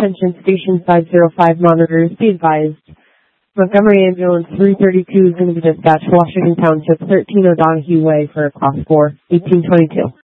Attention Station 505 monitors, be advised. Montgomery Ambulance 332 is going to be dispatched to Washington Township, 13 O'Donohue Way for a Class 4, 1822.